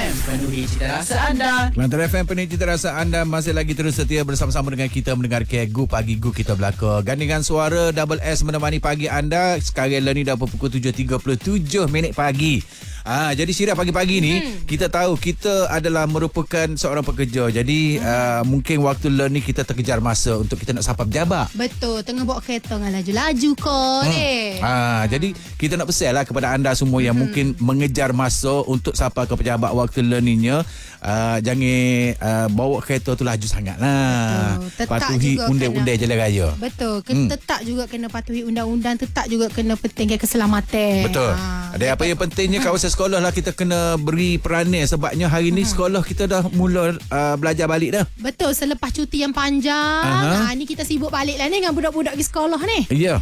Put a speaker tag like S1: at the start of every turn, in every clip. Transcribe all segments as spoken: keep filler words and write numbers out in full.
S1: M, penuhi cita rasa anda.
S2: Kelantan F M, penuhi cita rasa anda. Masih lagi terus setia bersama-sama dengan kita mendengar Gu Pagi Gu kita belaka. Gandingan suara Double S menemani pagi anda. Sekarang ni dah pukul tujuh tiga puluh tujuh minit pagi. Ah, jadi Syirah, pagi-pagi ni hmm. kita tahu kita adalah merupakan seorang pekerja. Jadi hmm. uh, mungkin waktu learn ni kita terkejar masa untuk kita nak sapa pejabat.
S3: Betul, tengah bawa kereta dengan laju-laju kau hmm. ni.
S2: Ah, jadi kita nak pesan lah kepada anda semua yang hmm. mungkin mengejar masa untuk sapa ke pejabat waktu learningnya. Uh, jangan uh, bawa kereta tu laju sangat lah. Patuhi undang-undang jalan raya.
S3: Betul, kena hmm. tetap juga kena patuhi undang-undang, tetap juga kena pentingkan keselamatan.
S2: Betul. Ha, ada apa yang pentingnya kawasan sekolah lah kita kena beri peranan sebabnya hari ni sekolah kita dah mula uh, belajar balik dah.
S3: Betul, selepas cuti yang panjang. Ha, ni kita sibuk balik lah ni dengan budak-budak di sekolah ni.
S2: Ya.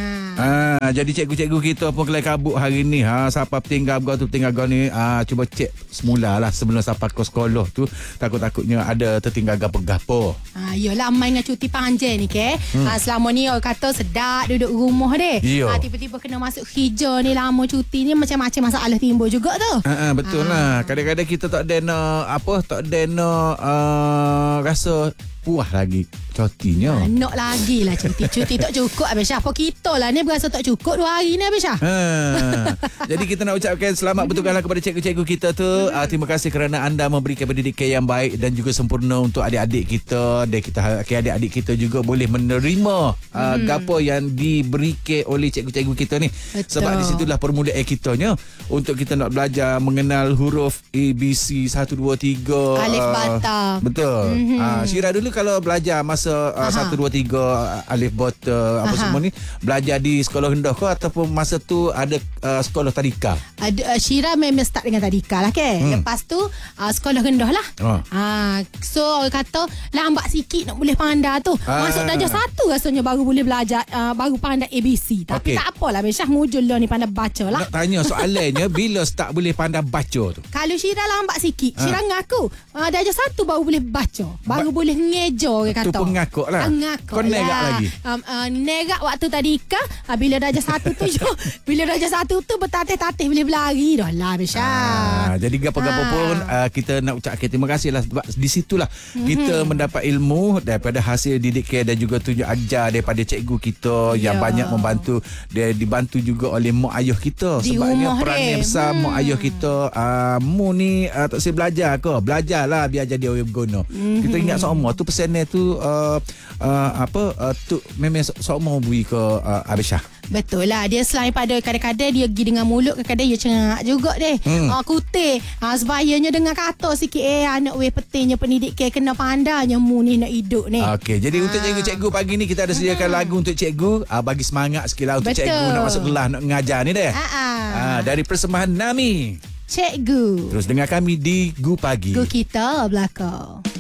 S2: Ha. ha, jadi cikgu-cikgu kita pun kelai kabut hari ni. Ha, siapa tinggal gau tu tinggal gau ni, ha, cuba cek semula lah sebelum siapa ke sekolah tu. Takut-takutnya ada tertinggal gapo-gapo.
S3: Ha, yalah, main dengan cuti panjang ni ke. Hmm. Ha, selama ni orang kata sedap duduk rumah deh. Ha, tiba-tiba kena masuk hijau ni lama cuti ni macam-macam masalah timbul juga tu.
S2: Ha, betul ha. lah. Kadang-kadang kita tak ada nak apa, tak ada nak uh, rasa puas lagi cutinya.
S3: Ha, nak lagi lah cuti. Cuti tak cukup Abang Syah. Apa kita lah ni berasa tak cukup dua hari ni Abang Syah.
S2: Ha. Jadi kita nak ucapkan selamat bertugaslah kepada cikgu-cikgu kita tu. Uh, terima kasih kerana anda memberikan pendidikan yang baik dan juga sempurna untuk adik-adik kita. Dan kita harapkan adik-adik kita juga boleh menerima uh, hmm. gapo yang diberikan oleh cikgu-cikgu kita ni. Betul. Sebab di situlah permulaan kitanya untuk kita nak belajar mengenal huruf A, B, C, satu, dua, tiga.
S3: Alif, bata.
S2: Betul. Mm-hmm. Uh, Syirah dulu kalau belajar masa uh, satu, dua, tiga alif, bata apa Aha. semua ni, belajar di sekolah rendah ke ataupun masa tu ada uh, sekolah tadika?
S3: Ada, uh, Syirah memang start dengan tadika lah ke. Hmm. Lepas tu uh, sekolah rendah lah. Oh. Uh, so orang kata lambat sikit nak boleh pandai tu. Ah. Masuk darjah satu rasanya baru boleh belajar, uh, baru pandai A B C. Tapi okay. tak apalah Syah, mujul lah ni pandai baca lah.
S2: Nak tanya soalannya bila start boleh pandai baca tu?
S3: Kalau Syirah lambat sikit, ah. Syirah ngaku uh, darjah satu baru boleh baca, baru ba- boleh ngeja orang kata.
S2: Tu pengakuk lah.
S3: Pengakuk
S2: kau nerak
S3: lah.
S2: lagi.
S3: Um, uh, nerak waktu tadika, uh, bila darjah satu tu bila darjah satu tu bertatih-tatih boleh berlari dah lah Syah.
S2: Ah, jadi gapo-gapo ah. pun uh, kita nak ucapkan terima kasih lah sebab di situlah mm-hmm. kita mendapat ilmu daripada hasil didikan dan juga tunjuk ajar daripada cikgu kita yeah. yang banyak membantu. Dia dibantu juga oleh mak ayah kita di sebabnya peranan besar hmm. mak ayah kita. Uh, mu ni uh, tak saya belajar ke? Belajarlah biar jadi orang berguna. Mm-hmm. Kita ingat semua tu pesanan tu uh, uh, apa uh, tu memang semua beri ke uh, Abang Syah.
S3: Betul lah. Dia selain pada kadang-kadang dia pergi dengan mulut, kadang-kadang dia cengak juga deh. Hmm. Ha, kutih. Ha, sebayanya dengan kata sikit eh anak weh pentingnya pendidikan kena pandainya mu ni nak hidup ni.
S2: Okey, jadi ha. untuk cikgu-cikgu pagi ni kita ada sediakan hmm. lagu untuk cikgu. Ha, bagi semangat sikit lah untuk Betul. cikgu nak masuk kelas nak mengajar ni deh. Ha, dari persembahan Nami.
S3: Cikgu.
S2: Terus dengar kami di Gu Pagi.
S3: Gu kita belakang.